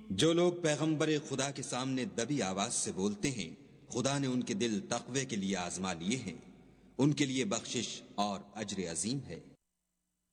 जो लोग पैगंबर खुदा के सामने दबी आवाज से बोलते हैं, खुदा ने उनके दिल तक़वे के लिए आजमा लिए हैं, उनके लिए बख्शिश और अज्र अजीम है।